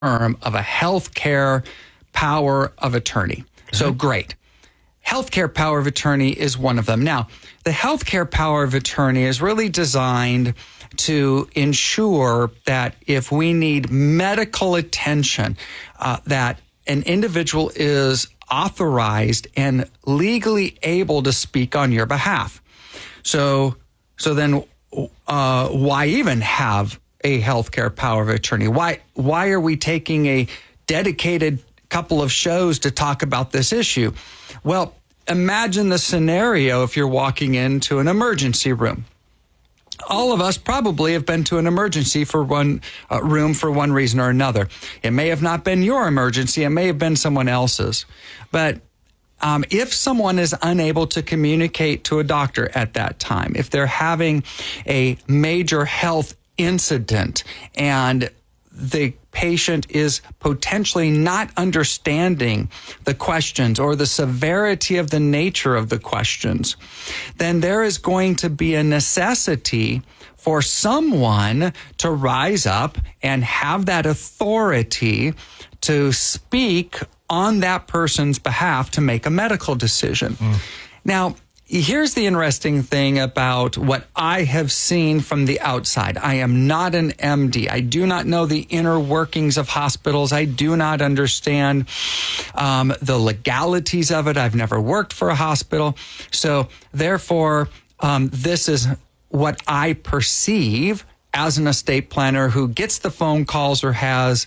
term of a healthcare power of attorney. So great. Healthcare power of attorney is one of them. Now, the healthcare power of attorney is really designed to ensure that if we need medical attention, that an individual is authorized and legally able to speak on your behalf. So then why even have a healthcare power of attorney? Why are we taking a dedicated couple of shows to talk about this issue? Well, imagine the scenario if you're walking into an emergency room. All of us probably have been to an emergency for one room for one reason or another. It may have not been your emergency. It may have been someone else's. But if someone is unable to communicate to a doctor at that time, if they're having a major health incident and the patient is potentially not understanding the questions or the severity of the nature of the questions, then there is going to be a necessity for someone to rise up and have that authority to speak on that person's behalf to make a medical decision. Now, here's the interesting thing about what I have seen from the outside. I am not an MD. I do not know the inner workings of hospitals. I do not understand the legalities of it. I've never worked for a hospital. So therefore, this is what I perceive as an estate planner who gets the phone calls or has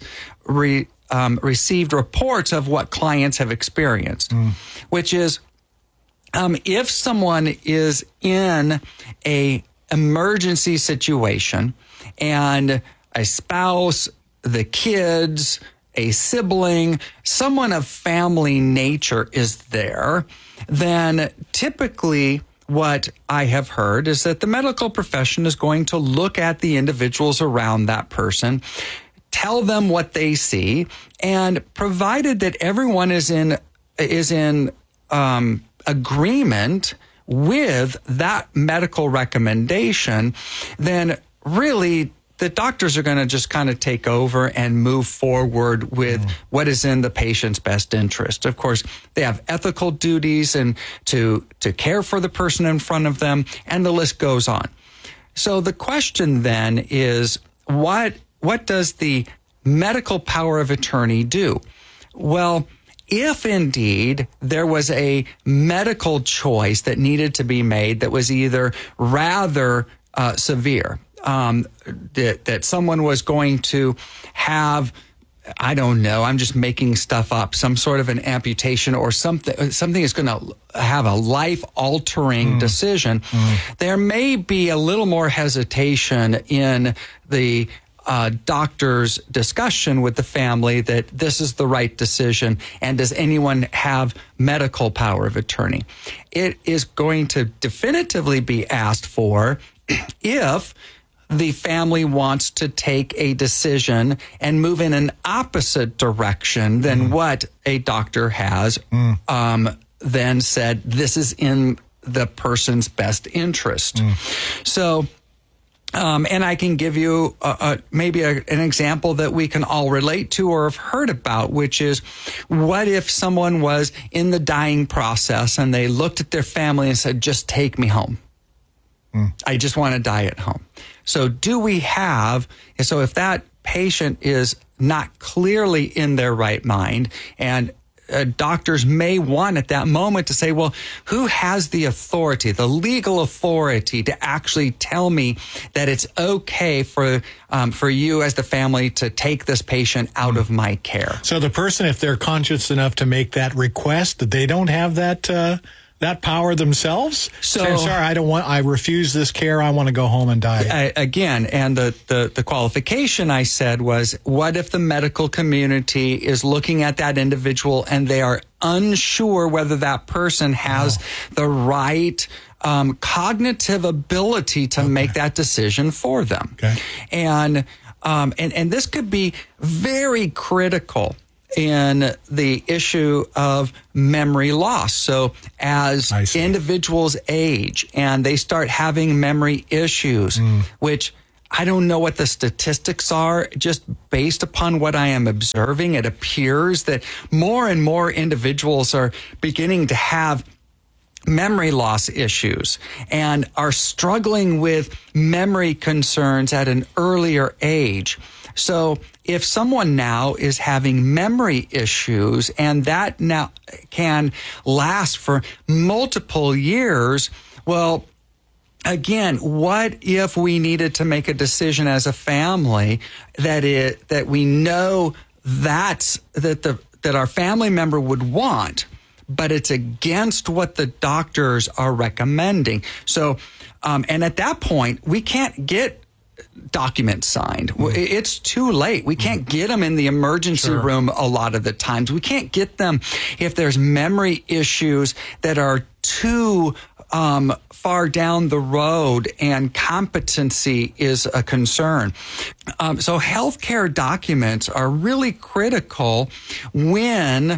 received reports of what clients have experienced, which is, if someone is in a emergency situation and a spouse, the kids, a sibling, someone of family nature is there, then typically what I have heard is that the medical profession is going to look at the individuals around that person, tell them what they see, and provided that everyone is in agreement with that medical recommendation, then really the doctors are going to just kind of take over and move forward with what is in the patient's best interest. Of course, they have ethical duties and to care for the person in front of them, and the list goes on. So the question then is, what does the medical power of attorney do? Well, if indeed there was a medical choice that needed to be made that was either rather severe, that someone was going to have, I don't know, I'm just making stuff up, some sort of an amputation or something is going to have a life-altering decision, there may be a little more hesitation in the doctor's discussion with the family that this is the right decision, and does anyone have medical power of attorney? It is going to definitively be asked for if the family wants to take a decision and move in an opposite direction than what a doctor has then said this is in the person's best interest. So, and I can give you maybe an example that we can all relate to or have heard about, which is, what if someone was in the dying process and they looked at their family and said, just take me home. I just want to die at home. So if that patient is not clearly in their right mind, and doctors may want at that moment to say, well, who has the authority, the legal authority to actually tell me that it's okay for you as the family to take this patient out of my care? So the person, if they're conscious enough to make that request, that they don't have that power themselves? So, sorry, I refuse this care. I want to go home and die. Again, and the qualification I said was, what if the medical community is looking at that individual and they are unsure whether that person has the right cognitive ability to make that decision for them? Okay. And this could be very critical in the issue of memory loss. So as individuals age and they start having memory issues, which I don't know what the statistics are. Just based upon what I am observing, it appears that more and more individuals are beginning to have memory loss issues and are struggling with memory concerns at an earlier age. So if someone now is having memory issues and that now can last for multiple years, well, again, what if we needed to make a decision as a family that we know that our family member would want, but it's against what the doctors are recommending. So, and at that point, we can't get documents signed. It's too late. We can't get them in the emergency room a lot of the times. We can't get them if there's memory issues that are too far down the road and competency is a concern. So healthcare documents are really critical when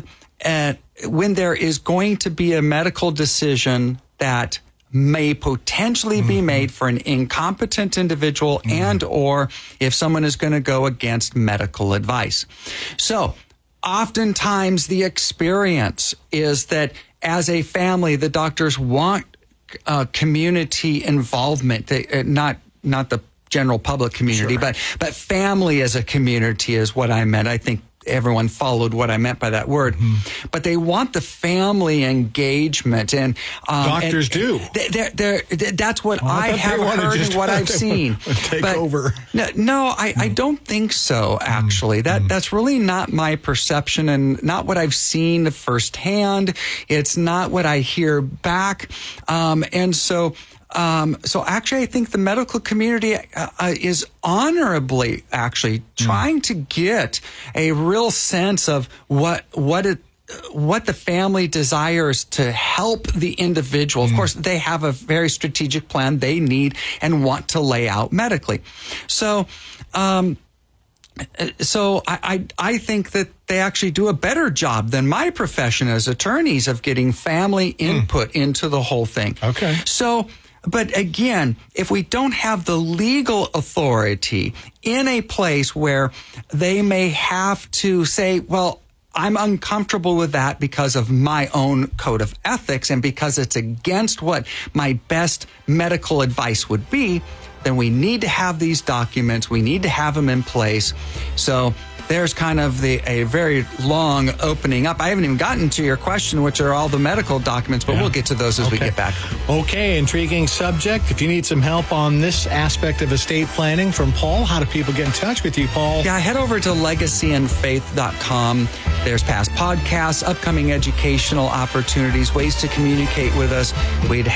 there is going to be a medical decision that may potentially be made for an incompetent individual and or if someone is going to go against medical advice. So oftentimes the experience is that as a family, the doctors want community involvement, not the general public community, but family as a community is what I meant. I think everyone followed what I meant by that word. But they want the family engagement, and doctors do. That's what I have heard and what I've seen. Take over. No, I don't think so. Actually, that's really not my perception, and not what I've seen firsthand. It's not what I hear back, and so. So actually, I think the medical community is honorably actually trying to get a real sense of what the family desires to help the individual. Of course, they have a very strategic plan they need and want to lay out medically. So I think that they actually do a better job than my profession as attorneys of getting family input into the whole thing. Okay. So. But again, if we don't have the legal authority in a place where they may have to say, well, I'm uncomfortable with that because of my own code of ethics and because it's against what my best medical advice would be, then we need to have these documents. We need to have them in place. So there's kind of a very long opening up. I haven't even gotten to your question, which are all the medical documents, but we'll get to those as we get back. Okay, intriguing subject. If you need some help on this aspect of estate planning from Paul, how do people get in touch with you, Paul? Yeah, head over to legacyandfaith.com. There's past podcasts, upcoming educational opportunities, ways to communicate with us. We'd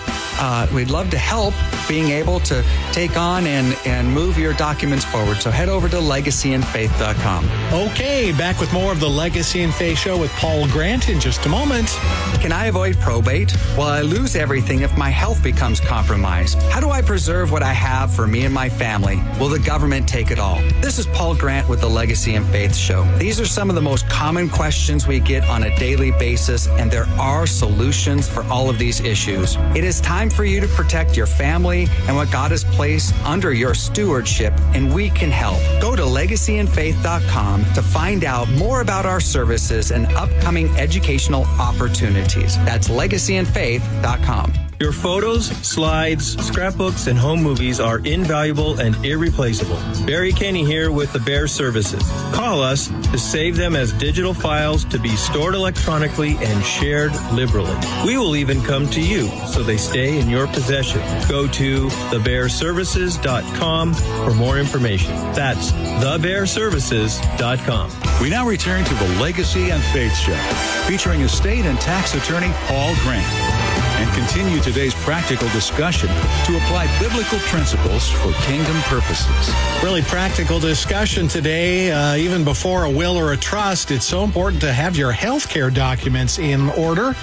love to help being able to take on and move your documents forward. So head over to legacyandfaith.com. Okay, back with more of the Legacy and Faith Show with Paul Grant in just a moment. Can I avoid probate? Will I lose everything if my health becomes compromised? How do I preserve what I have for me and my family? Will the government take it all? This is Paul Grant with the Legacy and Faith Show. These are some of the most common questions we get on a daily basis, and there are solutions for all of these issues. It is time for you to protect your family and what God has placed under your stewardship, and we can help. Go to legacyandfaith.com to find out more about our services and upcoming educational opportunities. That's legacyandfaith.com. Your photos, slides, scrapbooks, and home movies are invaluable and irreplaceable. Barry Kenny here with the Bear Services. Call us to save them as digital files to be stored electronically and shared liberally. We will even come to you so they stay in your possession. Go to thebearservices.com for more information. That's thebearservices.com. We now return to the Legacy and Faith Show, featuring estate and tax attorney Paul Grant, and continue today's practical discussion to apply biblical principles for kingdom purposes. Really practical discussion today. Even before a will or a trust, it's so important to have your health care documents in order.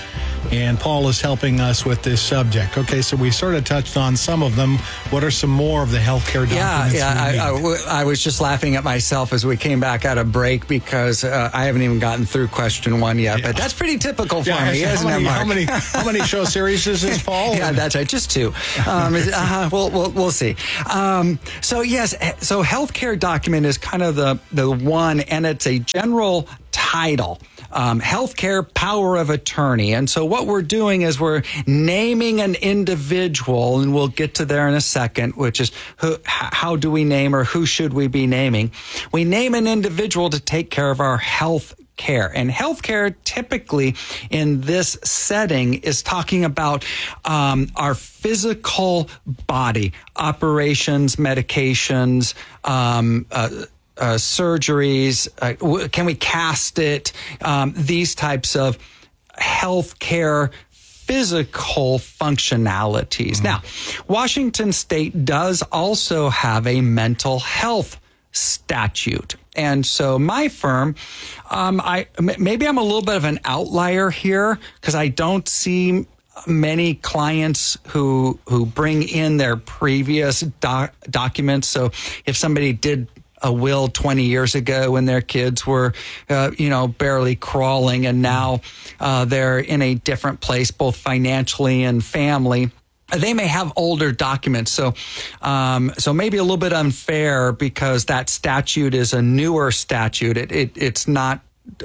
and Paul is helping us with this subject. Okay, so we sort of touched on some of them. What are some more of the healthcare documents? I was just laughing at myself as we came back out of break because I haven't even gotten through question one yet. But that's pretty typical for me, isn't it, Mark? How many show series is this, Paul? Yeah, that's right, just 2. We'll see. So healthcare document is kind of the one, and it's a general title. Healthcare power of attorney. And so what we're doing is we're naming an individual, and we'll get to there in a second, which is how do we name, or who should we be naming? We name an individual to take care of our health care. And healthcare typically in this setting is talking about our physical body, operations, medications, surgeries, can we cast it? These types of healthcare physical functionalities. Now, Washington State does also have a mental health statute. And so my firm, maybe I'm a little bit of an outlier here because I don't see many clients who bring in their previous documents. So if somebody did a will 20 years ago when their kids were, barely crawling, and now they're in a different place, both financially and family, they may have older documents. So maybe a little bit unfair because that statute is a newer statute. It's not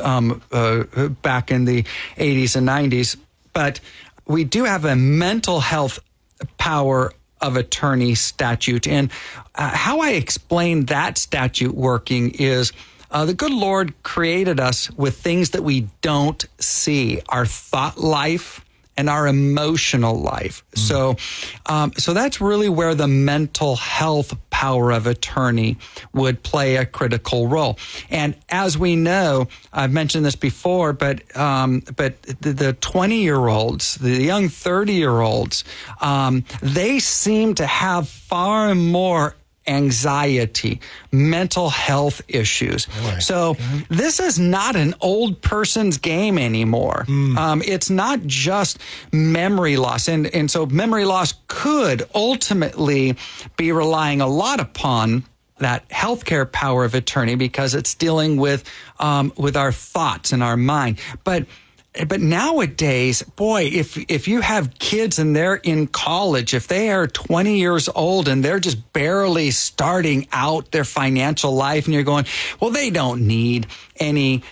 back in the 80s and 90s, but we do have a mental health power of attorney statute. And how I explain that statute working is the good Lord created us with things that we don't see, our thought life and our emotional life. So that's really where the mental health power of attorney would play a critical role. And as we know, I've mentioned this before, but the 20-year-olds, the young 30-year-olds, they seem to have far more anxiety, mental health issues. Boy. So this is not an old person's game anymore. It's not just memory loss. And so memory loss could ultimately be relying a lot upon that healthcare power of attorney because it's dealing with our thoughts and our mind. But nowadays, boy, if you have kids and they're in college, if they are 20 years old and they're just barely starting out their financial life, and you're going, well, they don't need any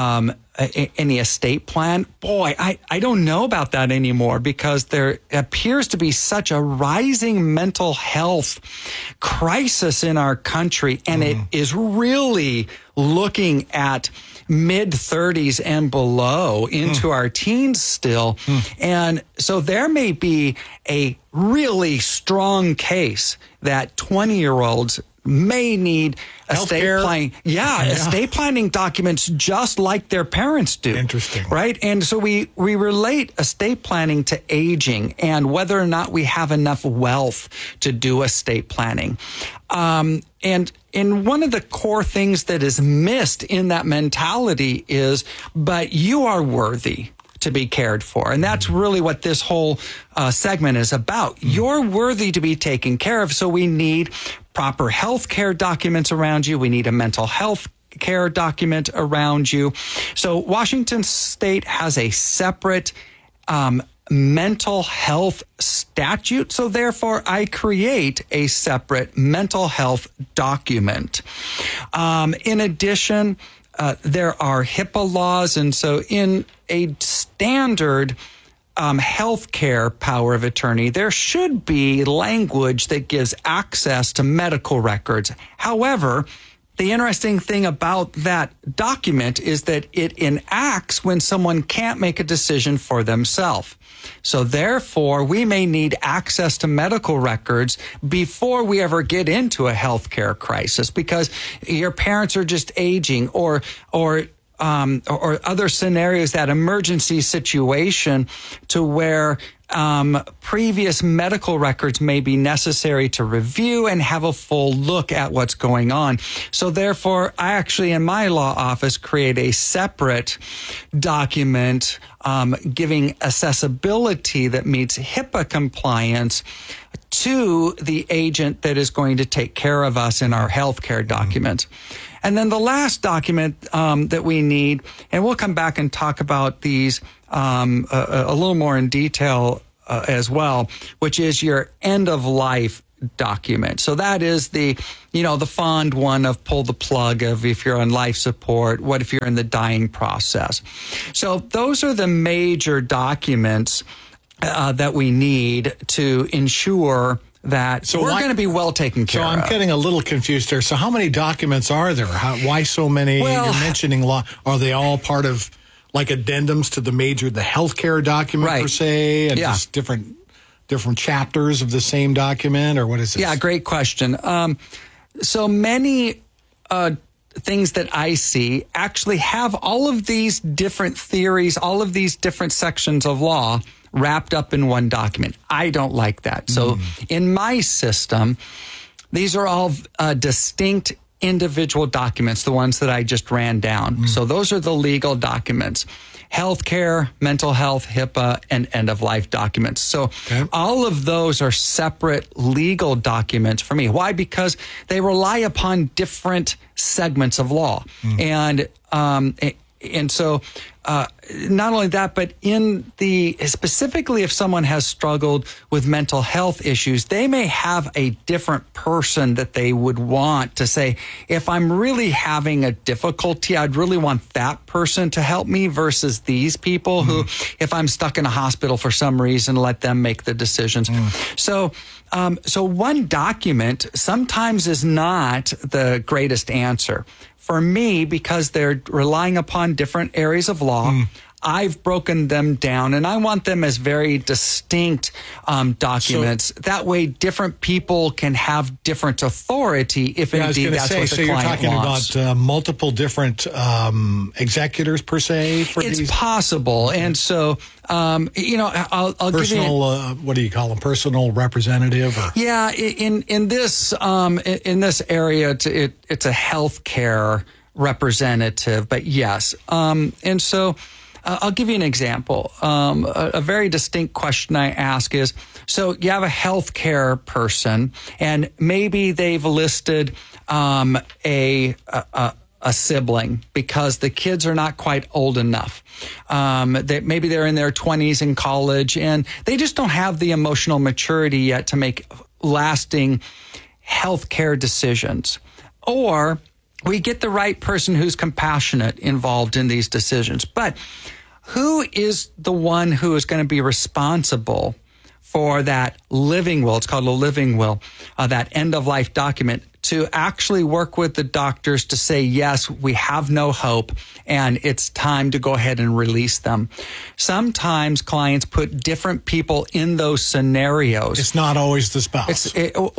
estate plan. Boy, I don't know about that anymore because there appears to be such a rising mental health crisis in our country, and it is really looking at mid-30s and below into our teens still. And so there may be a really strong case that 20-year-olds may need estate planning. Estate planning documents just like their parents do. Interesting. Right? And so we relate estate planning to aging and whether or not we have enough wealth to do estate planning. And one of the core things that is missed in that mentality is, but you are worthy to be cared for. And that's really what this whole segment is about. You're worthy to be taken care of. So we need proper health care documents around you. We need a mental health care document around you. So Washington State has a separate mental health statute. So therefore, I create a separate mental health document. In addition, there are HIPAA laws. And so in a standard healthcare power of attorney, there should be language that gives access to medical records. However, the interesting thing about that document is that it enacts when someone can't make a decision for themselves. So therefore, we may need access to medical records before we ever get into a healthcare crisis because your parents are just aging or other scenarios, that emergency situation to where previous medical records may be necessary to review and have a full look at what's going on. So therefore, I actually, in my law office, create a separate document giving accessibility that meets HIPAA compliance to the agent that is going to take care of us in our healthcare documents. And then the last document that we need, and we'll come back and talk about these a little more in detail as well, which is your end of life document. So that is the fond one of pull the plug of if you're on life support, what if you're in the dying process. So those are the major documents that we need to ensure that we're going to be well taken care of. So I'm getting a little confused there. So how many documents are there? Why so many? Well, you're mentioning law. Are they all part of like addendums to the healthcare document per se? And just different chapters of the same document, or what is it? Yeah, great question. So many things that I see actually have all of these different theories, all of these different sections of law wrapped up in one document. I don't like that. So in my system, these are all distinct individual documents, the ones that I just ran down. So those are the legal documents: healthcare, mental health, HIPAA, and end-of-life documents. So all of those are separate legal documents for me. Why? Because they rely upon different segments of law. And so not only that, but specifically if someone has struggled with mental health issues, they may have a different person that they would want to say, if I'm really having a difficulty, I'd really want that person to help me versus these people who, if I'm stuck in a hospital for some reason, let them make the decisions. So one document sometimes is not the greatest answer. For me, because they're relying upon different areas of law, I've broken them down, and I want them as very distinct documents. So, that way, different people can have different authority if indeed that's what the client wants. So you're talking about multiple different executors per se for these? It's possible, and so I'll personal. Give you what do you call them? Personal representative? Or? Yeah, in this area, it's a healthcare representative, but yes, and so. I'll give you an example. A very distinct question I ask is, so you have a healthcare person, and maybe they've listed a sibling because the kids are not quite old enough. Maybe they're in their 20s in college, and they just don't have the emotional maturity yet to make lasting healthcare decisions. Or we get the right person who's compassionate involved in these decisions. But who is the one who is going to be responsible for that living will? It's called a living will, that end-of-life document, to actually work with the doctors to say, yes, we have no hope, and it's time to go ahead and release them. Sometimes clients put different people in those scenarios. It's not always the spouse.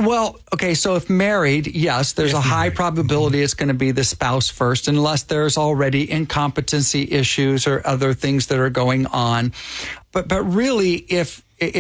So if married, yes, there's a high probability it's going to be the spouse first, unless there's already incompetency issues or other things that are going on. But really, if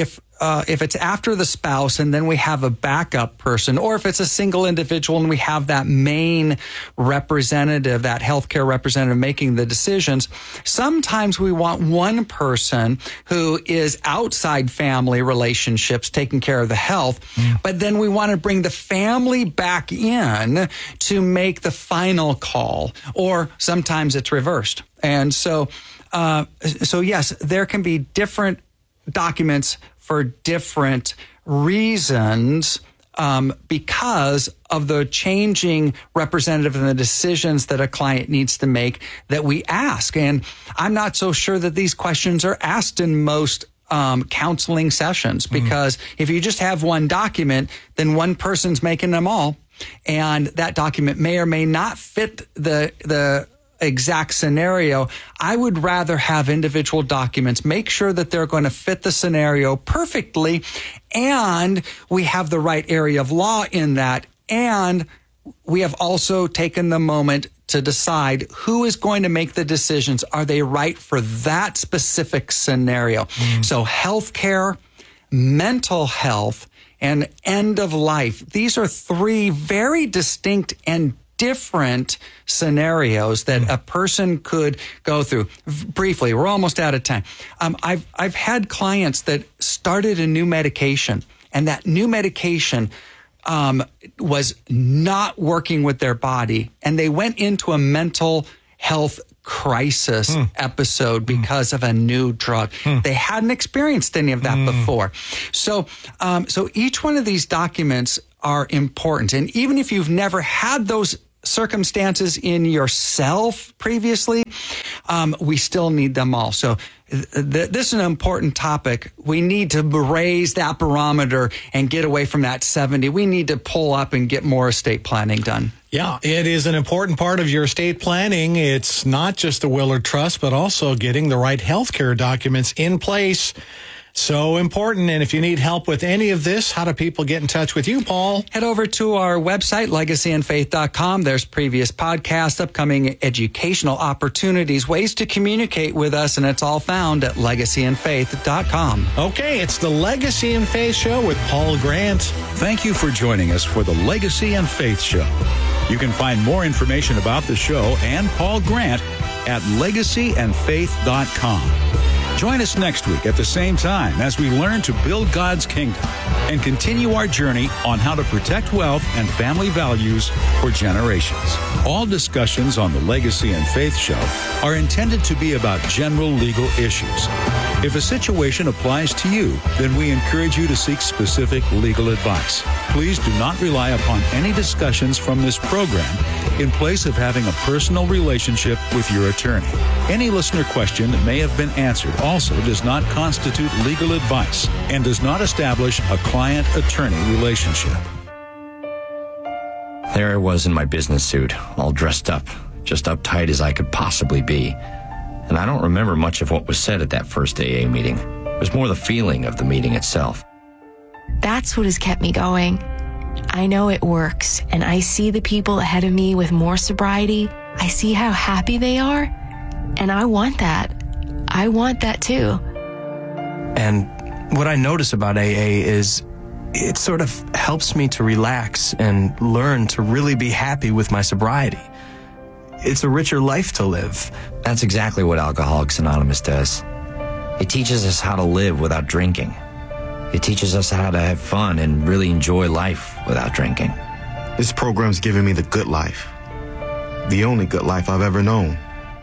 it's after the spouse and then we have a backup person, or if it's a single individual and we have that main representative, that healthcare representative making the decisions, sometimes we want one person who is outside family relationships taking care of the health, but then we want to bring the family back in to make the final call, or sometimes it's reversed. And so yes, there can be different documents for different reasons because of the changing representative and the decisions that a client needs to make that we ask. And I'm not so sure that these questions are asked in most counseling sessions, because if you just have one document, then one person's making them all, and that document may or may not fit the exact scenario. I would rather have individual documents, make sure that they're going to fit the scenario perfectly, and we have the right area of law in that, and we have also taken the moment to decide who is going to make the decisions. Are they right for that specific scenario? So healthcare, mental health, and end of life. These are three very distinct and different scenarios that a person could go through. Briefly, we're almost out of time. I've had clients that started a new medication, and that new medication was not working with their body, and they went into a mental health crisis episode because of a new drug. They hadn't experienced any of that before. So each one of these documents are important. And even if you've never had those circumstances in yourself previously, we still need them all. So this is an important topic. We need to raise that barometer and get away from that 70. We need to pull up and get more estate planning done. Yeah, it is an important part of your estate planning. It's not just a will or trust, but also getting the right healthcare documents in place. So important. And if you need help with any of this, how do people get in touch with you, Paul? Head over to our website, legacyandfaith.com. There's previous podcasts, upcoming educational opportunities, ways to communicate with us, and it's all found at legacyandfaith.com. Okay, it's the Legacy and Faith Show with Paul Grant. Thank you for joining us for the Legacy and Faith Show. You can find more information about the show and Paul Grant at legacyandfaith.com. Join us next week at the same time as we learn to build God's kingdom and continue our journey on how to protect wealth and family values for generations. All discussions on the Legacy and Faith Show are intended to be about general legal issues. If a situation applies to you, then we encourage you to seek specific legal advice. Please do not rely upon any discussions from this program in place of having a personal relationship with your attorney. Any listener question that may have been answered also does not constitute legal advice and does not establish a client-attorney relationship. There I was in my business suit, all dressed up, just uptight as I could possibly be. And I don't remember much of what was said at that first AA meeting. It was more the feeling of the meeting itself. That's what has kept me going. I know it works, and I see the people ahead of me with more sobriety. I see how happy they are, and I want that. I want that too. And what I notice about AA is it sort of helps me to relax and learn to really be happy with my sobriety. It's a richer life to live. That's exactly what Alcoholics Anonymous does. It teaches us how to live without drinking. It teaches us how to have fun and really enjoy life without drinking. This program's given me the good life. The only good life I've ever known.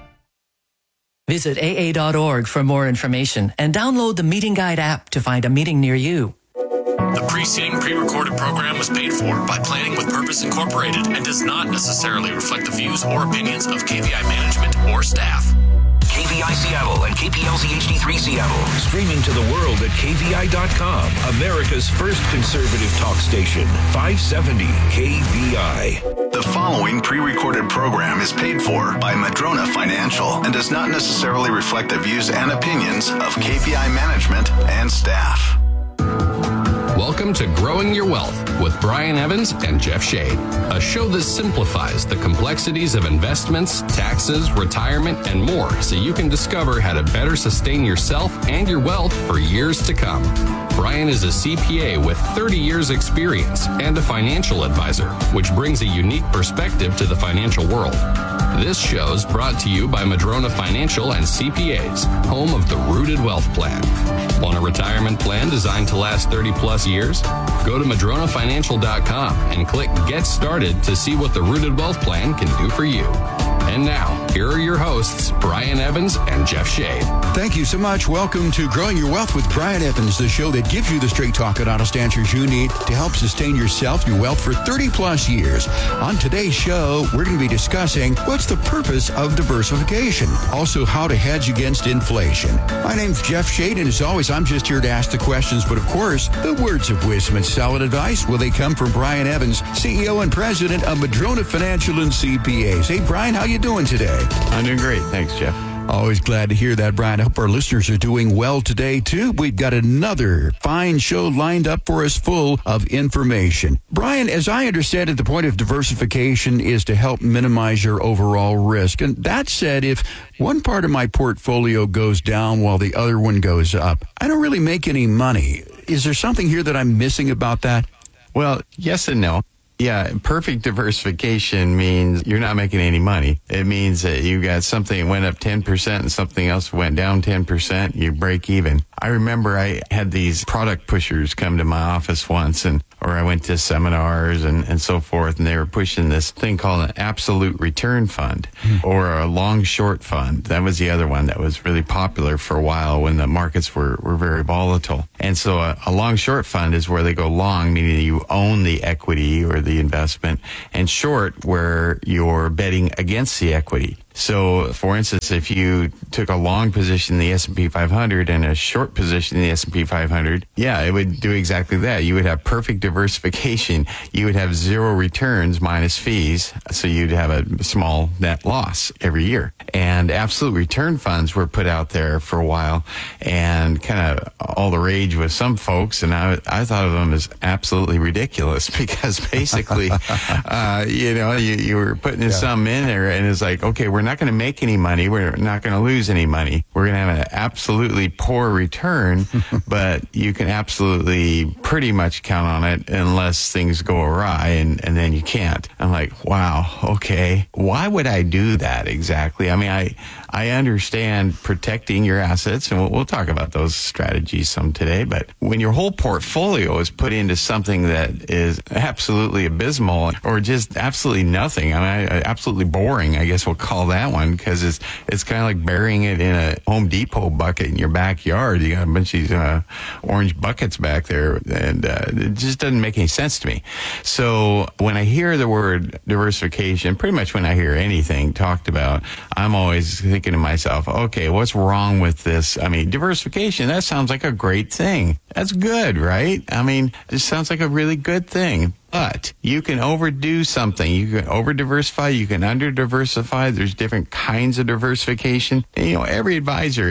Visit AA.org for more information and download the Meeting Guide app to find a meeting near you. The preceding pre-recorded program was paid for by Planning with Purpose Incorporated and does not necessarily reflect the views or opinions of KVI management or staff. KVI Seattle and KPLZ HD3 Seattle. Streaming to the world at KVI.com. America's first conservative talk station. 570 KVI. The following pre-recorded program is paid for by Madrona Financial and does not necessarily reflect the views and opinions of KVI management and staff. Welcome to Growing Your Wealth with Brian Evans and Jeff Shade, a show that simplifies the complexities of investments, taxes, retirement, and more so you can discover how to better sustain yourself and your wealth for years to come. Brian is a CPA with 30 years experience and a financial advisor, which brings a unique perspective to the financial world. This show is brought to you by Madrona Financial and CPAs, home of the Rooted Wealth Plan. Want a retirement plan designed to last 30 plus years? Go to MadronaFinancial.com and click Get Started to see what the Rooted Wealth Plan can do for you. And now, here are your hosts, Brian Evans and Jeff Shade. Thank you so much. Welcome to Growing Your Wealth with Brian Evans, the show that gives you the straight talk and honest answers you need to help sustain yourself, your wealth for 30 plus years. On today's show, we're going to be discussing what's the purpose of diversification, also how to hedge against inflation. My name's Jeff Shade, and as always, I'm just here to ask the questions, but of course, the words of wisdom and solid advice, well, they come from Brian Evans, CEO and President of Madrona Financial and CPAs. Hey, Brian, how you doing today? I'm doing great. Thanks, Jeff. Always glad to hear that, Brian. I hope our listeners are doing well today, too. We've got another fine show lined up for us full of information. Brian, as I understand it, the point of diversification is to help minimize your overall risk. And that said, if one part of my portfolio goes down while the other one goes up, I don't really make any money. Is there something here that I'm missing about that? Well, yes and no. Yeah, perfect diversification means you're not making any money. It means that you got something that went up 10% and something else went down 10%, you break even. I remember I had these product pushers come to my office once, or I went to seminars and so forth, and they were pushing this thing called an absolute return fund or a long short fund. That was the other one that was really popular for a while when the markets were very volatile. And so a long short fund is where they go long, meaning you own the equity or the investment, and short where you're betting against the equity. So, for instance, if you took a long position in the S&P 500 and a short position in the S&P 500, yeah, it would do exactly that. You would have perfect diversification. You would have zero returns minus fees, so you'd have a small net loss every year. And absolute return funds were put out there for a while and kind of all the rage with some folks, and I thought of them as absolutely ridiculous because basically, you were putting some in there, and it's like, okay, we're not going to make any money. We're not going to lose any money. We're going to have an absolutely poor return, but you can absolutely pretty much count on it unless things go awry, and then you can't. I'm like, wow, okay. Why would I do that exactly? I mean, I understand protecting your assets, and we'll talk about those strategies some today, but when your whole portfolio is put into something that is absolutely abysmal or just absolutely nothing, I mean, absolutely boring, I guess we'll call that one, because it's kind of like burying it in a Home Depot bucket in your backyard. You got a bunch of these orange buckets back there, and it just doesn't make any sense to me. So when I hear the word diversification, pretty much when I hear anything talked about, I'm always thinking to myself, okay, what's wrong with this? I mean, diversification, that sounds like a great thing. That's good, right? I mean, it sounds like a really good thing. But you can overdo something. You can over-diversify. You can under-diversify. There's different kinds of diversification. And, every advisor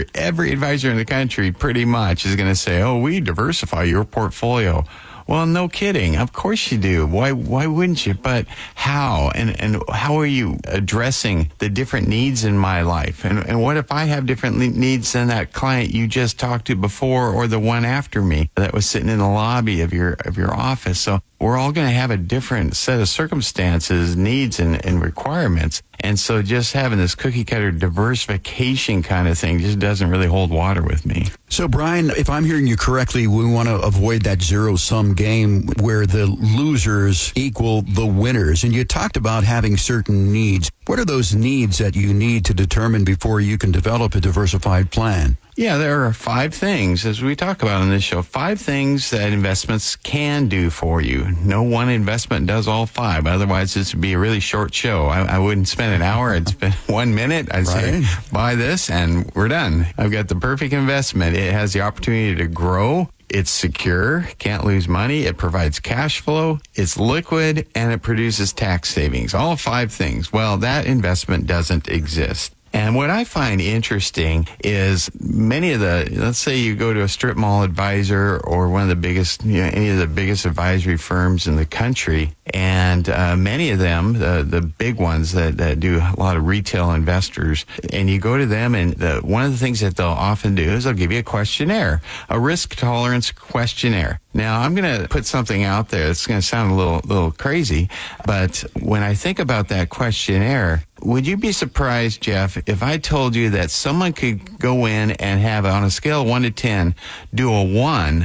in the country pretty much is going to say, oh, we diversify your portfolio. Well, no kidding. Of course you do. Why wouldn't you? But how? And how are you addressing the different needs in my life? And what if I have different needs than that client you just talked to before or the one after me that was sitting in the lobby of your office? So we're all going to have a different set of circumstances, needs, and requirements. And so just having this cookie-cutter diversification kind of thing just doesn't really hold water with me. So, Brian, if I'm hearing you correctly, we want to avoid that zero-sum game where the losers equal the winners. And you talked about having certain needs. What are those needs that you need to determine before you can develop a diversified plan? Yeah, there are 5 things, as we talk about on this show, 5 things that investments can do for you. No one investment does all 5. Otherwise, this would be a really short show. I wouldn't spend an hour. I'd spend 1 minute. I'd say, buy this, and we're done. I've got the perfect investment. It has the opportunity to grow. It's secure, can't lose money, it provides cash flow, it's liquid, and it produces tax savings. All 5 things. Well, that investment doesn't exist. And what I find interesting is many of let's say you go to a strip mall advisor or one of the biggest, any of the biggest advisory firms in the country, and many of them, the big ones that do a lot of retail investors, and you go to them, and one of the things that they'll often do is they'll give you a questionnaire, a risk tolerance questionnaire. Now, I'm going to put something out there. It's going to sound a little crazy, but when I think about that questionnaire, would you be surprised, Jeff, if I told you that someone could go in and have, on a scale of 1 to 10, do a 1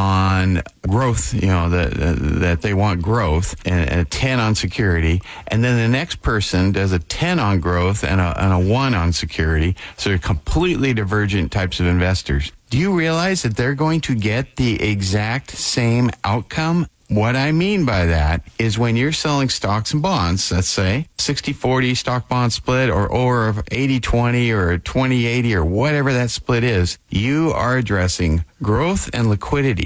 on growth, that they want growth, and a 10 on security, and then the next person does a 10 on growth and a 1 on security, so they're completely divergent types of investors. Do you realize that they're going to get the exact same outcome? What I mean by that is when you're selling stocks and bonds, let's say 60-40 stock bond split or 80-20 or 20-80 or whatever that split is, you are addressing growth and liquidity.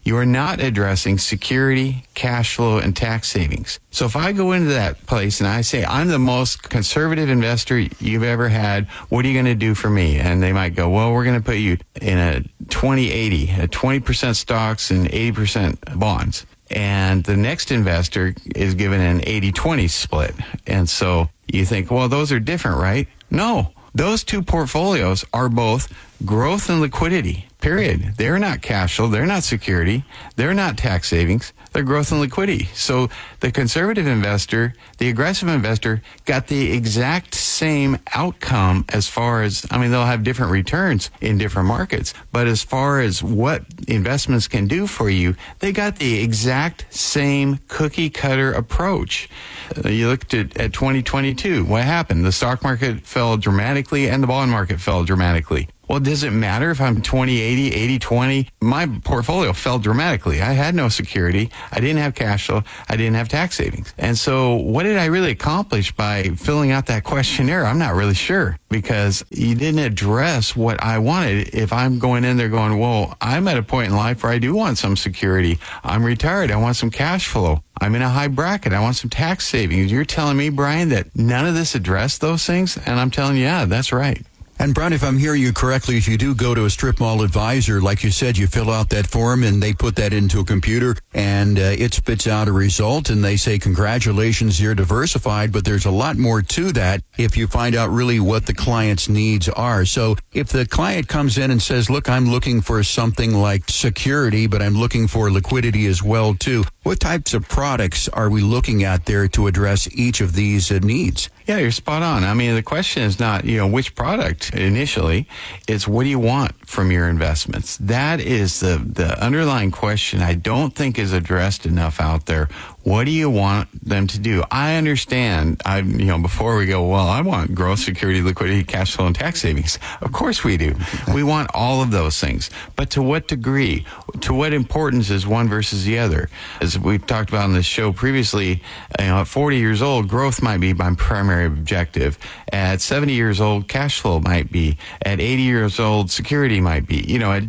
You are not addressing security, cash flow, and tax savings. So if I go into that place and I say, I'm the most conservative investor you've ever had, what are you going to do for me? And they might go, well, we're going to put you in a 20-80, a 20% stocks and 80% bonds. And the next investor is given an 80-20 split. And so you think, well, those are different, right? No. Those two portfolios are both growth and liquidity, period. They're not cash flow. They're not security. They're not tax savings. They're growth and liquidity. So the conservative investor, the aggressive investor, got the exact same outcome as far as, I mean, they'll have different returns in different markets. But as far as what investments can do for you, they got the exact same cookie cutter approach. You looked at 2022. What happened? The stock market fell dramatically and the bond market fell dramatically. Well, does it matter if I'm 20-80, 80-20? My portfolio fell dramatically. I had no security. I didn't have cash flow. I didn't have tax savings. And so what did I really accomplish by filling out that questionnaire? I'm not really sure, because you didn't address what I wanted. If I'm going in there going, well, I'm at a point in life where I do want some security. I'm retired. I want some cash flow. I'm in a high bracket. I want some tax savings. You're telling me, Brian, that none of this addressed those things? And I'm telling you, yeah, that's right. And Brian, if I'm hearing you correctly, if you do go to a strip mall advisor, like you said, you fill out that form and they put that into a computer and it spits out a result and they say, congratulations, you're diversified. But there's a lot more to that if you find out really what the client's needs are. So if the client comes in and says, look, I'm looking for something like security, but I'm looking for liquidity as well, too. What types of products are we looking at there to address each of these needs? Yeah, you're spot on. I mean, the question is not, which product initially. It's what do you want from your investments? That is the underlying question I don't think is addressed enough out there. What do you want them to do? I understand, before we go, well, I want growth, security, liquidity, cash flow, and tax savings. Of course we do. We want all of those things. But to what degree? To what importance is one versus the other? As we've talked about on this show previously, at 40 years old, growth might be my primary objective. At 70 years old, cash flow might be. At 80 years old, security might be.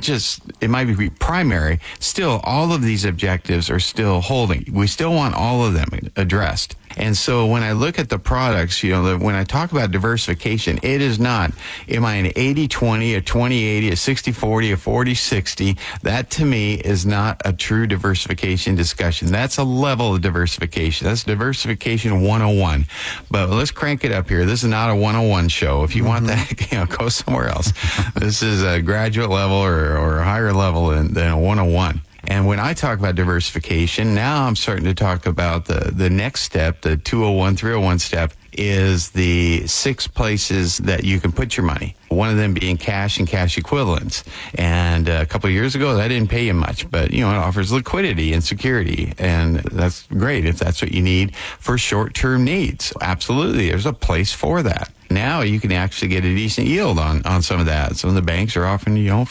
It might be primary. Still, all of these objectives are still holding. We still want all of them addressed. And so when I look at the products, when I talk about diversification, it is not, am I an 80-20, a 20-80, a 60-40, a 40-60? That to me is not a true diversification discussion. That's a level of diversification. That's diversification 101. But let's crank it up here. This is not a 101 show. If you want that, go somewhere else. This is a graduate level or a higher level than a 101. And when I talk about diversification, now I'm starting to talk about the next step, the 201, 301 step, is the 6 places that you can put your money. One of them being cash and cash equivalents. And a couple of years ago, that didn't pay you much, but, it offers liquidity and security. And that's great if that's what you need for short-term needs. Absolutely, there's a place for that. Now you can actually get a decent yield on some of that. Some of the banks are offering, 5%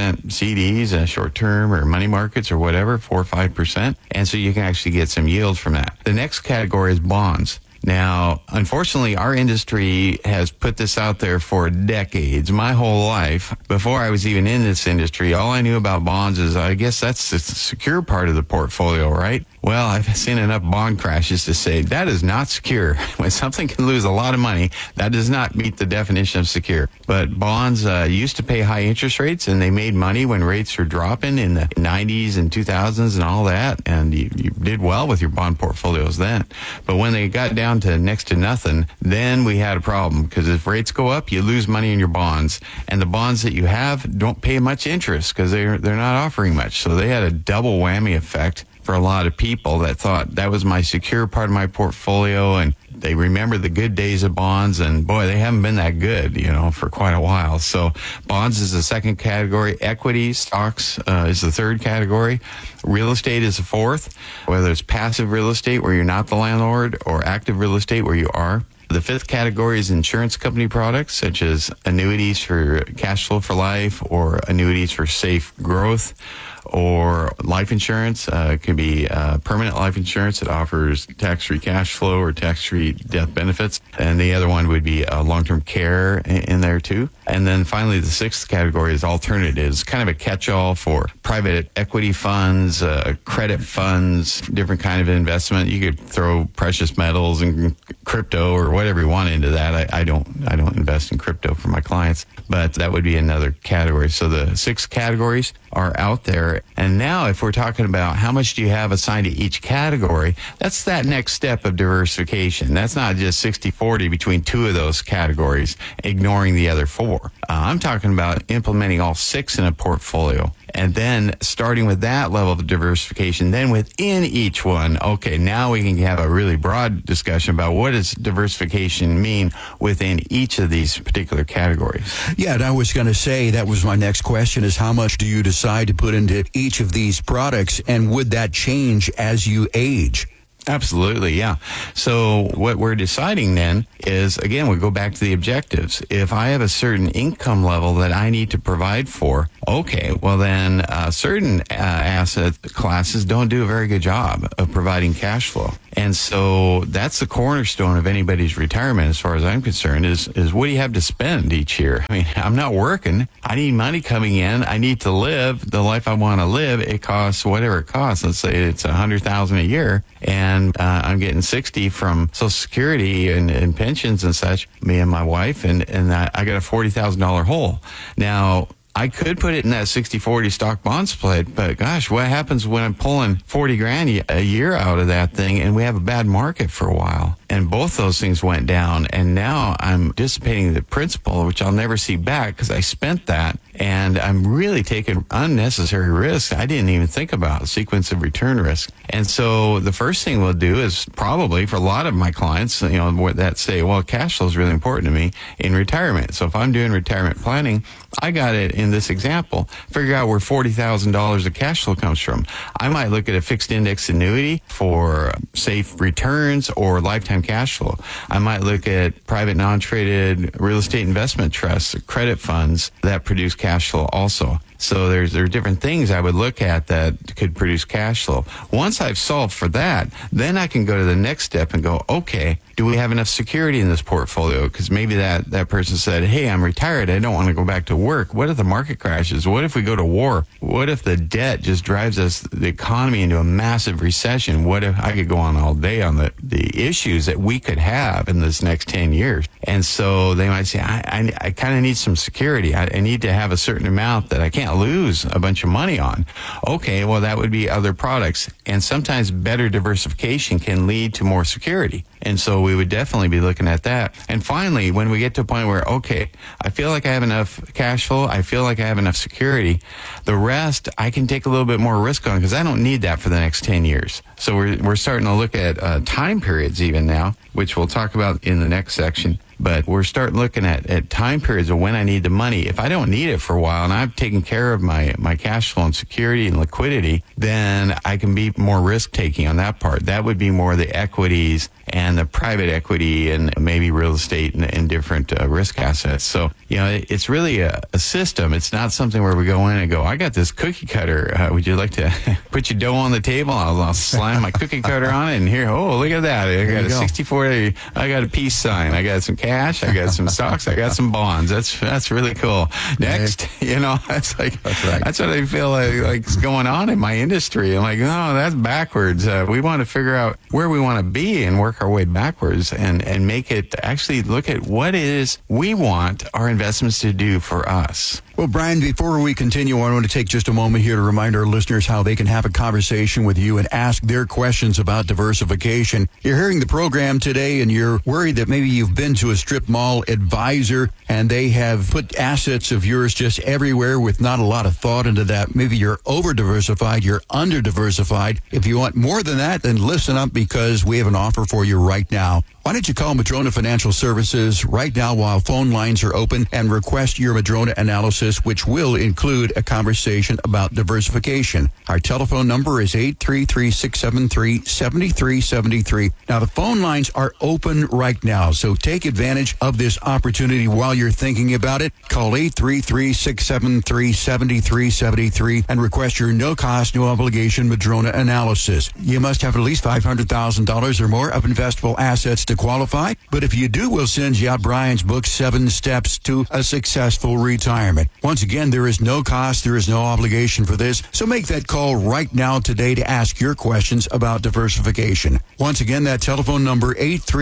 CDs, short-term or money markets or whatever, 4 or 5%. And so you can actually get some yield from that. The next category is bonds. Now, unfortunately, our industry has put this out there for decades. My whole life, before I was even in this industry, all I knew about bonds is, I guess that's the secure part of the portfolio, right? Well, I've seen enough bond crashes to say that is not secure. When something can lose a lot of money, that does not meet the definition of secure. But bonds used to pay high interest rates, and they made money when rates were dropping in the 90s and 2000s and all that, and you did well with your bond portfolios then. But when they got down to next to nothing, then we had a problem, because if rates go up, you lose money in your bonds, and the bonds that you have don't pay much interest because they're not offering much. So they had a double whammy effect for a lot of people that thought that was my secure part of my portfolio, and they remember the good days of bonds, and boy, they haven't been that good, for quite a while. So bonds is the second category. Equities, stocks is the third category. Real estate is the fourth, whether it's passive real estate where you're not the landlord or active real estate where you are. The fifth category is insurance company products, such as annuities for cash flow for life or annuities for safe growth, or life insurance. It can be permanent life insurance that offers tax-free cash flow or tax-free death benefits. And the other one would be long-term care in there too. And then finally, the sixth category is alternatives, kind of a catch-all for private equity funds, credit funds, different kind of investment. You could throw precious metals and crypto or whatever you want into that. I don't invest in crypto for my clients, but that would be another category. So the 6 categories are out there. And now if we're talking about how much do you have assigned to each category, that's that next step of diversification. That's not just 60-40 between 2 of those categories, ignoring the other 4. I'm talking about implementing all 6 in a portfolio. And then starting with that level of diversification, then within each one, okay, now we can have a really broad discussion about what does diversification mean within each of these particular categories. Yeah, and I was going to say, that was my next question, is how much do you decide to put into each of these products, and would that change as you age? Absolutely, yeah. So what we're deciding then is, again, we go back to the objectives. If I have a certain income level that I need to provide for, okay, well then certain asset classes don't do a very good job of providing cash flow. And so that's the cornerstone of anybody's retirement, as far as I'm concerned, is what do you have to spend each year? I mean, I'm not working. I need money coming in. I need to live the life I want to live. It costs whatever it costs. Let's say it's $100,000 a year, and I'm getting 60 from Social Security and pensions and such, me and my wife, and I got a $40,000 hole. Now, I could put it in that 60-40 stock bond split, but gosh, what happens when I'm pulling $40,000 a year out of that thing and we have a bad market for a while? And both those things went down, and now I'm dissipating the principal, which I'll never see back because I spent that, and I'm really taking unnecessary risks I didn't even think about, sequence of return risk. And so the first thing we'll do is probably, for a lot of my clients, that say, well, cash flow is really important to me in retirement. So if I'm doing retirement planning, I got it in this example, figure out where $40,000 of cash flow comes from. I might look at a fixed index annuity for safe returns or lifetime cash flow. I might look at private non-traded real estate investment trusts, credit funds that produce cash flow also. So there are different things I would look at that could produce cash flow. Once I've solved for that, then I can go to the next step and go, okay, do we have enough security in this portfolio? Because maybe that person said, hey, I'm retired. I don't want to go back to work. What if the market crashes? What if we go to war? What if the debt just drives the economy into a massive recession? What if I could go on all day on the issues that we could have in this next 10 years? And so they might say, I kind of need some security. I need to have a certain amount that I can't lose a bunch of money on. Okay, well, that would be other products. And sometimes better diversification can lead to more security. And so we would definitely be looking at that. And finally, when we get to a point where, okay, I feel like I have enough cash flow, I feel like I have enough security, the rest I can take a little bit more risk on because I don't need that for the next 10 years. So we're starting to look at time periods even now, which we'll talk about in the next section. But we're starting looking at time periods of when I need the money. If I don't need it for a while and I've taken care of my cash flow and security and liquidity, then I can be more risk-taking on that part. That would be more the equities and the private equity and maybe real estate and different risk assets. So, it's really a system. It's not something where we go in and go, I got this cookie cutter. Would you like to put your dough on the table? I'll slam my cookie cutter on it and here, oh, look at that. I got a 60-40. I got a peace sign. I got some cash. I got some stocks. I got some bonds. That's really cool. Next, that's like, that's what I feel like is going on in my industry. I'm like, no, that's backwards. We want to figure out where we want to be and work our way backwards and make it actually look at what it is we want our investments to do for us. Well, Brian, before we continue, I want to take just a moment here to remind our listeners how they can have a conversation with you and ask their questions about diversification. You're hearing the program today and you're worried that maybe you've been to a strip mall advisor and they have put assets of yours just everywhere with not a lot of thought into that. Maybe you're over-diversified, you're under-diversified. If you want more than that, then listen up because we have an offer for you right now. Why don't you call Madrona Financial Services right now while phone lines are open and request your Madrona analysis, which will include a conversation about diversification. Our telephone number is 833-673-7373. Now, the phone lines are open right now, so take advantage of this opportunity while you're thinking about it. Call 833-673-7373 and request your no-cost, no-obligation Madrona analysis. You must have at least $500,000 or more of investable assets to qualify, but if you do, we'll send you out Brian's book, 7 Steps to a Successful Retirement. Once again, there is no cost, there is no obligation for this, so make that call right now today to ask your questions about diversification. Once again, that telephone number,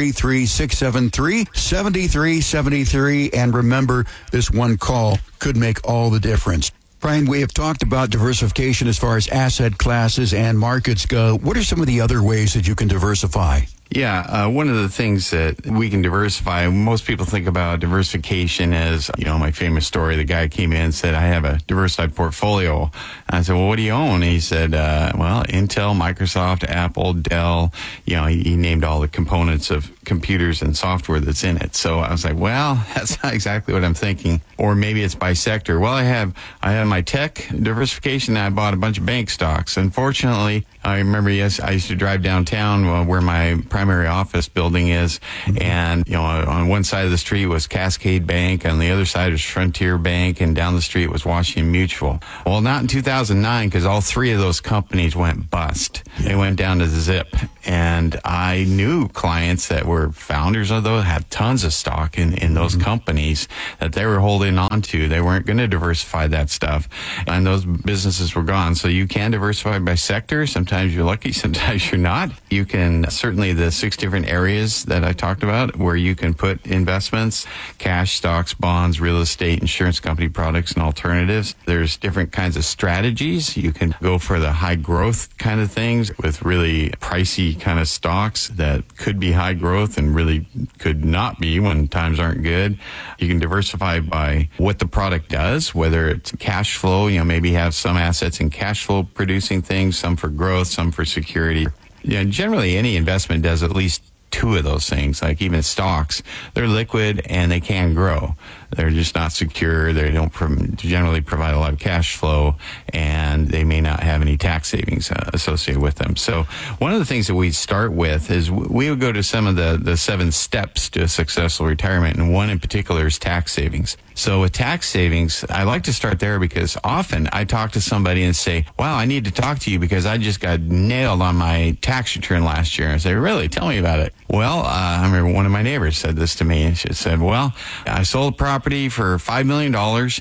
833-673-7373, and remember, this one call could make all the difference. Brian, we have talked about diversification as far as asset classes and markets go. What are some of the other ways that you can diversify? Yeah, one of the things that we can diversify, most people think about diversification as, my famous story, the guy came in and said, I have a diversified portfolio. And I said, well, what do you own? And he said, Intel, Microsoft, Apple, Dell, he named all the components of computers and software that's in it. So I was like, well, that's not exactly what I'm thinking. Or maybe it's by sector. Well, I have my tech diversification, and I bought a bunch of bank stocks. Unfortunately, I remember, I used to drive downtown where my primary office building is, and on one side of the street was Cascade Bank, on the other side was Frontier Bank, and down the street was Washington Mutual. Well, not in 2009, because all three of those companies went bust. They went down to the zip, and I knew clients that were founders of those, had tons of stock in those companies that they were holding on to. They weren't going to diversify that stuff, and those businesses were gone. So you can diversify by sector. Sometimes you're lucky, sometimes you're not. You can certainly, the 6 different areas that I talked about where you can put investments, cash, stocks, bonds, real estate, insurance company products, and alternatives. There's different kinds of strategies. You can go for the high growth kind of things with really pricey kind of stocks that could be high growth and really could not be when times aren't good. You can diversify by what the product does, whether it's cash flow, maybe have some assets in cash flow producing things, some for growth, some for security. Generally any investment does at least 2 of those things. Like even stocks, they're liquid and they can grow. They're just not secure. They don't generally provide a lot of cash flow, and they may not have any tax savings associated with them. So one of the things that we start with is we would go to some of the 7 steps to a successful retirement, and one in particular is tax savings. So with tax savings, I like to start there because often I talk to somebody and say, wow, I need to talk to you because I just got nailed on my tax return last year. And I say, really? Tell me about it. Well, I remember one of my neighbors said this to me, and she said, well, I sold a property for $5 million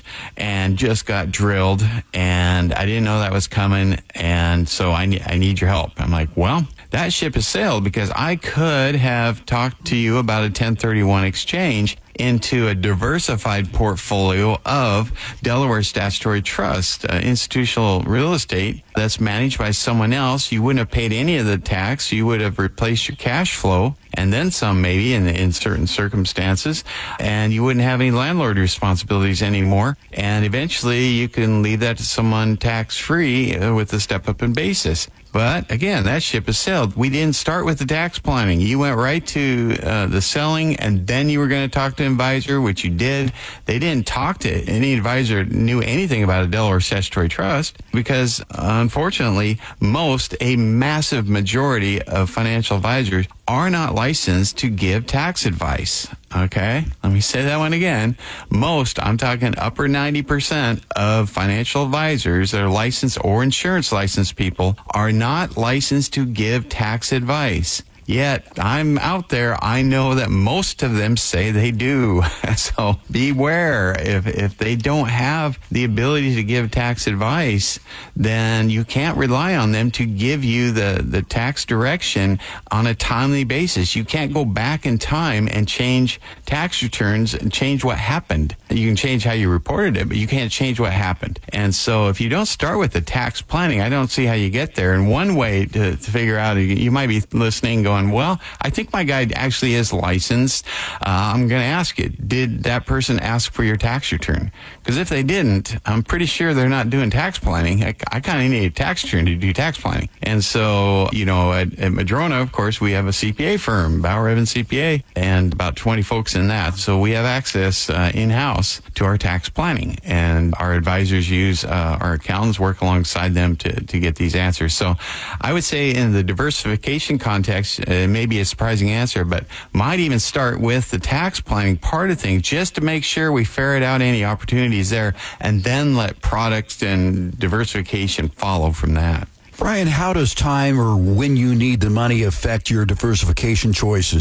and just got drilled, and I didn't know that was coming, and so I need your help. I'm like, well, that ship has sailed because I could have talked to you about a 1031 exchange into a diversified portfolio of Delaware Statutory Trust, institutional real estate that's managed by someone else. You wouldn't have paid any of the tax. You would have replaced your cash flow and then some, maybe in certain circumstances, and you wouldn't have any landlord responsibilities anymore. And eventually you can leave that to someone tax-free with a step-up in basis. But again, that ship has sailed. We didn't start with the tax planning. You went right to the selling, and then you were going to talk to an advisor, which you did. They didn't talk to any advisor knew anything about a Delaware Statutory Trust because, unfortunately, a massive majority of financial advisors are not licensed to give tax advice. Okay, let me say that one again. I'm talking upper 90% of financial advisors that are licensed or insurance licensed people are not licensed to give tax advice. Yet, I'm out there, I know that most of them say they do. So beware. If they don't have the ability to give tax advice, then you can't rely on them to give you the tax direction on a timely basis. You can't go back in time and change tax returns and change what happened. You can change how you reported it, but you can't change what happened. And so if you don't start with the tax planning, I don't see how you get there. And one way to figure out, you might be listening going, well, I think my guy actually is licensed. I'm going to ask you, did that person ask for your tax return? Because if they didn't, I'm pretty sure they're not doing tax planning. I kind of need a tax return to do tax planning. And so, at Madrona, of course, we have a CPA firm, Bauer Evans CPA, and about 20 folks in that. So we have access in-house to our tax planning. And our advisors use our accountants, work alongside them to get these answers. So I would say in the diversification context, maybe a surprising answer, but might even start with the tax planning part of things just to make sure we ferret out any opportunities there and then let products and diversification follow from that. Brian, how does time or when you need the money affect your diversification choices?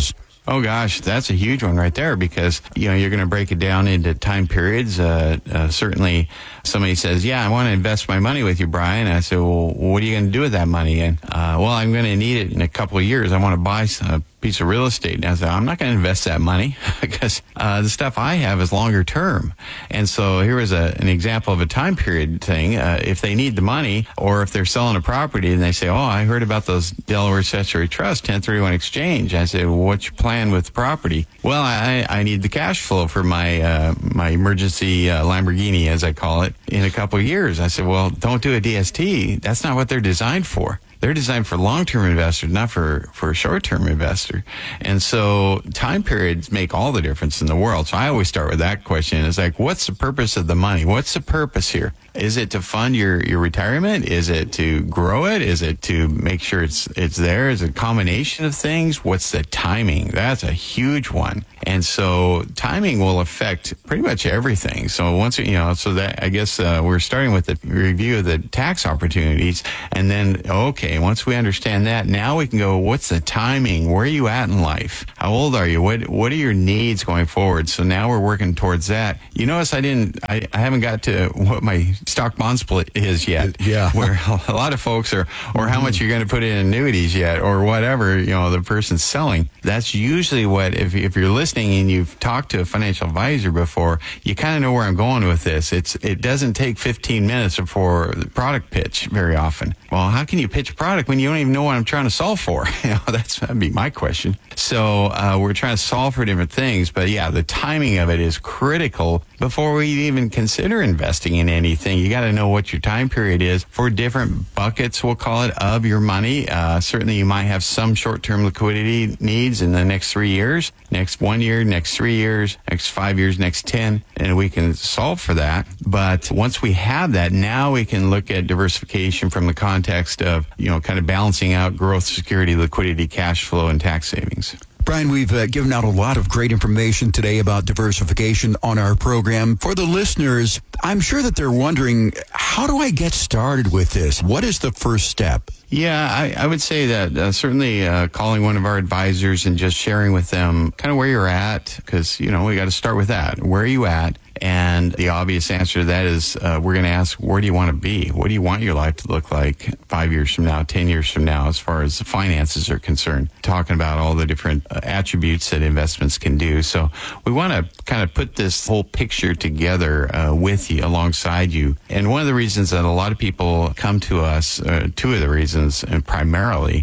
Oh, gosh, that's a huge one right there because, you're going to break it down into time periods. Certainly, somebody says, yeah, I want to invest my money with you, Brian. And I say, well, what are you going to do with that money? And, I'm going to need it in a couple of years. I want to buy a piece of real estate. And I said, I'm not going to invest that money because the stuff I have is longer term. And so here was an example of a time period thing. If they need the money or if they're selling a property and they say, I heard about those Delaware Statutory Trust 1031 exchange. I said, well, what's your plan with the property? Well, I need the cash flow for my my emergency Lamborghini, as I call it, in a couple of years. I said, well, don't do a DST. That's not what they're designed for. They're designed for long-term investors, not for a short-term investor. And so time periods make all the difference in the world. So I always start with that question. It's like, what's the purpose of the money? What's the purpose here? Is it to fund your retirement? Is it to grow it? Is it to make sure it's there? Is it a combination of things? What's the timing? That's a huge one. And so timing will affect pretty much everything. So once, so that, I guess, we're starting with the review of the tax opportunities. And then, once we understand that, now we can go, what's the timing? Where are you at in life? How old are you? What are your needs going forward? So now we're working towards that. You notice I haven't got to what my stock bond split is yet. Yeah. Where a lot of folks or how much you're going to put in annuities yet or whatever, the person's selling. That's usually what, if you're listening and you've talked to a financial advisor before, you kind of know where I'm going with this. It doesn't take 15 minutes before the product pitch very often. Well, how can you pitch a product when you don't even know what I'm trying to solve for? That'd be my question. So we're trying to solve for different things, but yeah, the timing of it is critical before we even consider investing in anything. You got to know what your time period is for different buckets, we'll call it, of your money. Certainly you might have some short-term liquidity needs in the next 3 years, next 1 year, next 3 years, next 5 years, next 10, and we can solve for that. But once we have that, now we can look at diversification from the context of, kind of balancing out growth, security, liquidity, cash flow, and tax savings. Brian, we've given out a lot of great information today about diversification on our program. For the listeners, I'm sure that they're wondering, how do I get started with this? What is the first step? Yeah, I would say that certainly calling one of our advisors and just sharing with them kind of where you're at, because, we got to start with that. Where are you at? And the obvious answer to that is we're going to ask, where do you want to be? What do you want your life to look like 5 years from now, 10 years from now, as far as finances are concerned? Talking about all the different attributes that investments can do. So we want to kind of put this whole picture together with you, alongside you. And one of the reasons that a lot of people come to us, two of the reasons, and primarily,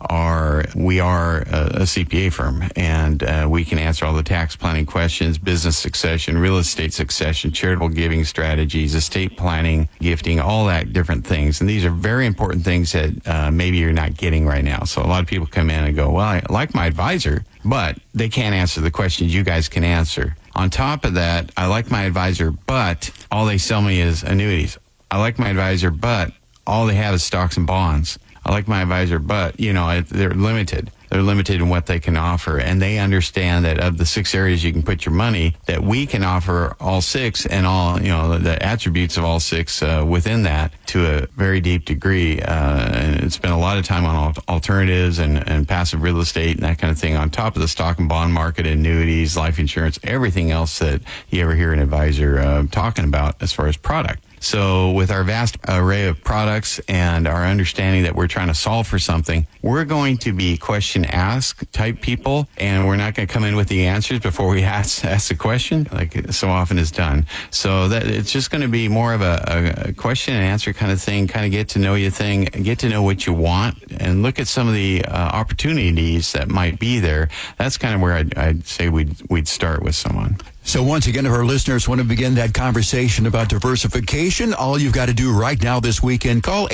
are we are a CPA firm, and we can answer all the tax planning questions, business succession, real estate succession, charitable giving strategies, estate planning, gifting, all that different things. And these are very important things that maybe you're not getting right now. So a lot of people come in and go, well, I like my advisor, but they can't answer the questions you guys can answer. On top of that, I like my advisor, but all they sell me is annuities. I like my advisor, but all they have is stocks and bonds. I like my advisor, but, they're limited. They're limited in what they can offer, and they understand that of the 6 areas you can put your money, that we can offer all 6 and all, the attributes of all 6 within that to a very deep degree. And spend a lot of time on alternatives and passive real estate and that kind of thing, on top of the stock and bond market, annuities, life insurance, everything else that you ever hear an advisor talking about as far as product. So with our vast array of products and our understanding that we're trying to solve for something, we're going to be question ask type people, and we're not going to come in with the answers before we ask the question, like so often is done. So that it's just going to be more of a question and answer kind of thing, kind of get to know you thing, get to know what you want, and look at some of the opportunities that might be there. That's kind of where I'd say we'd start with someone. So once again, if our listeners want to begin that conversation about diversification, all you've got to do right now this weekend, call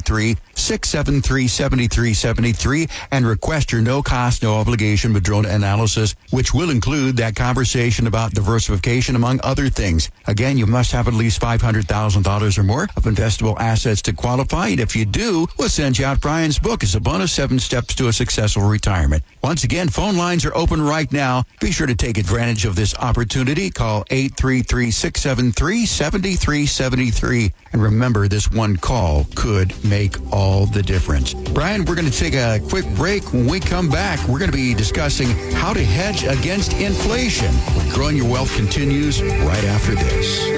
833-673-7373 and request your no-cost, no-obligation Madrona analysis, which will include that conversation about diversification, among other things. Again, you must have at least $500,000 or more of investable assets to qualify, and if you do, we'll send you out Brian's book as a bonus, 7 Steps to a Successful Retirement. Once again, phone lines are open right now. Be sure to take advantage of this opportunity opportunity. Call 833-673-7373. And remember, this one call could make all the difference. Brian, we're going to take a quick break. When we come back, we're going to be discussing how to hedge against inflation. Growing Your Wealth continues right after this.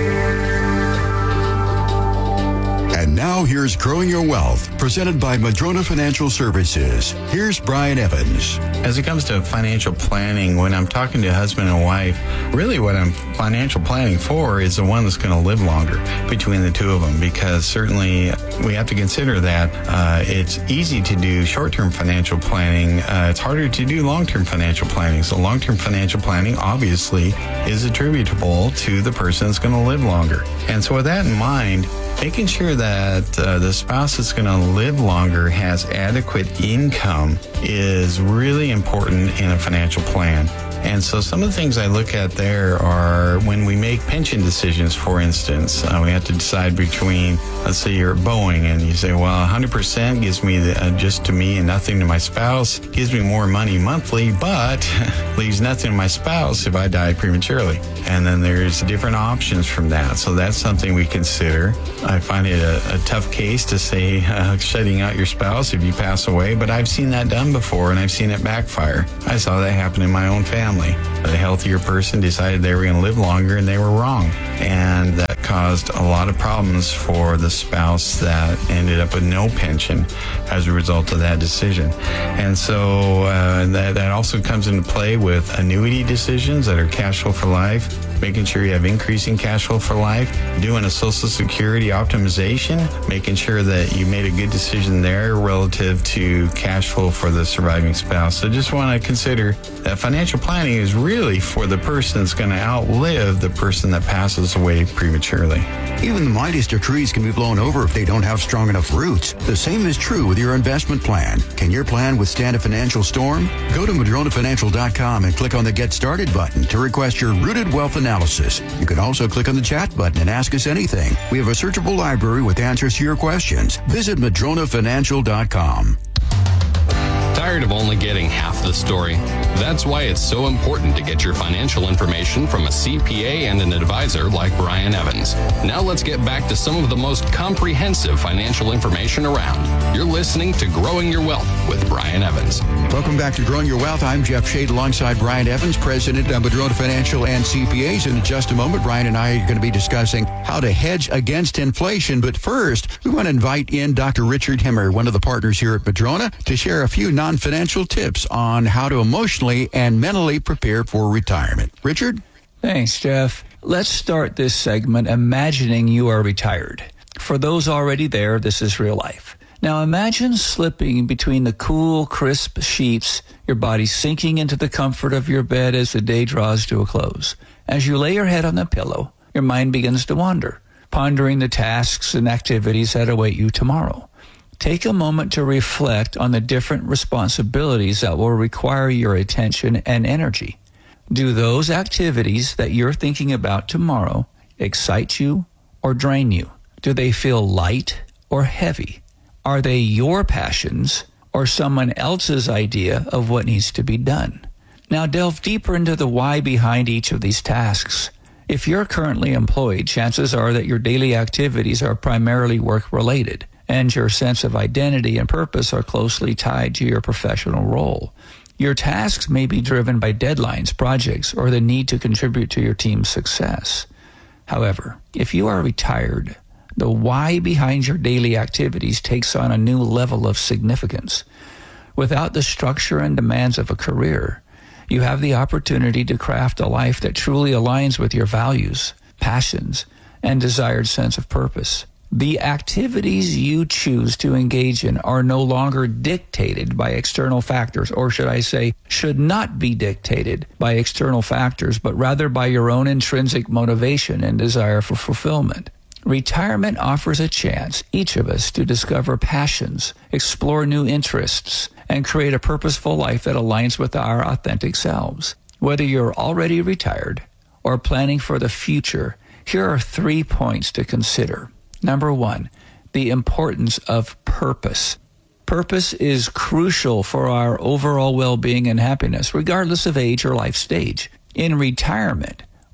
And now here's Growing Your Wealth, presented by Madrona Financial Services. Here's Brian Evans. As it comes to financial planning, when I'm talking to a husband and wife, really what I'm financial planning for is the one that's going to live longer between the two of them, because certainly we have to consider that it's easy to do short-term financial planning. It's harder to do long-term financial planning. So long-term financial planning obviously is attributable to the person that's going to live longer. And so with that in mind, making sure that the spouse that's going to live longer has adequate income is really important in a financial plan. And so some of the things I look at there are when we make pension decisions, for instance, we have to decide between, let's say you're at Boeing and you say, well, 100% gives me just to me and nothing to my spouse, gives me more money monthly, but leaves nothing to my spouse if I die prematurely. And then there's different options from that. So that's something we consider. I find it a tough case to say shutting out your spouse if you pass away, but I've seen that done before and I've seen it backfire. I saw that happen in my own family. A healthier person decided they were going to live longer and they were wrong. And that caused a lot of problems for the spouse that ended up with no pension as a result of that decision. And so that also comes into play with annuity decisions that are cash flow for life, making sure you have increasing cash flow for life, doing a Social Security optimization, making sure that you made a good decision there relative to cash flow for the surviving spouse. So just want to consider that financial planning is really for the person that's going to outlive the person that passes away prematurely. Even the mightiest of trees can be blown over if they don't have strong enough roots. The same is true with your investment plan. Can your plan withstand a financial storm? Go to MadronaFinancial.com and click on the Get Started button to request your Rooted Wealth Analysis. You can also click on the chat button and ask us anything. We have a searchable library with answers to your questions. Visit MadronaFinancial.com. Tired of only getting half the story? That's why it's so important to get your financial information from a CPA and an advisor like Brian Evans. Now let's get back to some of the most comprehensive financial information around. You're listening to Growing Your Wealth with Brian Evans. Welcome back to Growing Your Wealth. I'm Jeff Shade alongside Brian Evans, president of Madrona Financial and CPAs. In just a moment, Brian and I are going to be discussing how to hedge against inflation. But first, we want to invite in Dr. Richard Himmer, one of the partners here at Madrona, to share a few non-financial tips on how to emotionally and mentally prepare for retirement. Richard? Thanks, Jeff. Let's start this segment imagining you are retired. For those already there, this is real life. Now imagine slipping between the cool, crisp sheets, your body sinking into the comfort of your bed as the day draws to a close. As you lay your head on the pillow, your mind begins to wander, pondering the tasks and activities that await you tomorrow. Take a moment to reflect on the different responsibilities that will require your attention and energy. Do those activities that you're thinking about tomorrow excite you or drain you? Do they feel light or heavy? Are they your passions or someone else's idea of what needs to be done? Now delve deeper into the why behind each of these tasks. If you're currently employed, chances are that your daily activities are primarily work-related, and your sense of identity and purpose are closely tied to your professional role. Your tasks may be driven by deadlines, projects, or the need to contribute to your team's success. However, if you are retired, the why behind your daily activities takes on a new level of significance. Without the structure and demands of a career, you have the opportunity to craft a life that truly aligns with your values, passions, and desired sense of purpose. The activities you choose to engage in are no longer dictated by external factors, or should I say, should not be dictated by external factors, but rather by your own intrinsic motivation and desire for fulfillment. Retirement offers a chance, each of us, to discover passions, explore new interests, and create a purposeful life that aligns with our authentic selves. Whether you're already retired or planning for the future, here are 3 points to consider. Number 1, the importance of purpose. Purpose is crucial for our overall well-being and happiness, regardless of age or life stage. In retirement,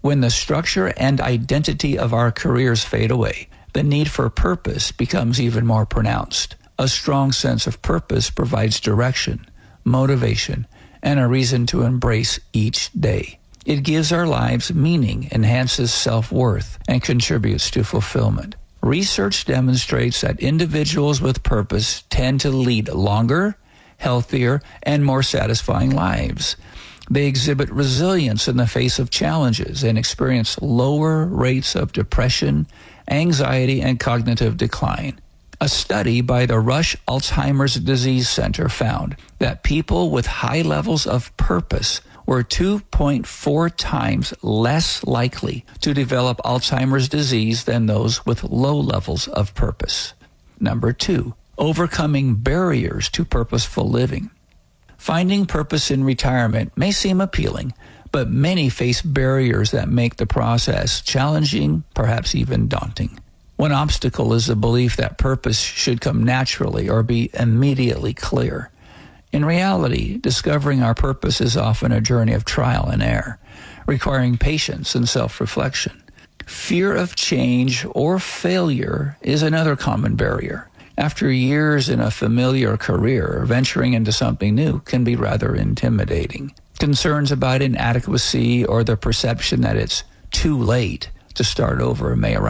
When the structure and identity of our careers fade away, the need for purpose becomes even more pronounced. A strong sense of purpose provides direction, motivation, and a reason to embrace each day. It gives our lives meaning, enhances self-worth, and contributes to fulfillment. Research demonstrates that individuals with purpose tend to lead longer, healthier, and more satisfying lives. They exhibit resilience in the face of challenges and experience lower rates of depression, anxiety, and cognitive decline. A study by the Rush Alzheimer's Disease Center found that people with high levels of purpose were 2.4 times less likely to develop Alzheimer's disease than those with low levels of purpose. Number 2, overcoming barriers to purposeful living. Finding purpose in retirement may seem appealing, but many face barriers that make the process challenging, perhaps even daunting. One obstacle is the belief that purpose should come naturally or be immediately clear. In reality, discovering our purpose is often a journey of trial and error, requiring patience and self-reflection. Fear of change or failure is another common barrier. After years in a familiar career, venturing into something new can be rather intimidating. Concerns about inadequacy or the perception that it's too late to start over may arise.